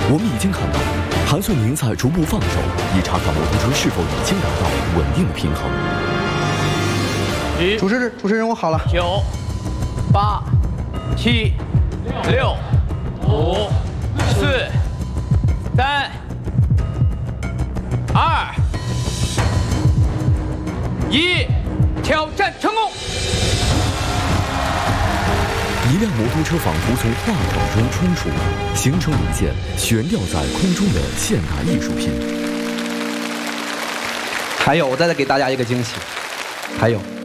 我们已经看到，韩穗宁在逐步放手，以查看摩托车是否已经达到稳定的平衡。 主持人，我好了。 9、8、7、6、5、4、3、2、1，挑战成功。 一辆摩托车仿佛从画筒中冲出，形成一件悬吊在空中的现代艺术品。 还有，我再给大家一个惊喜，还有。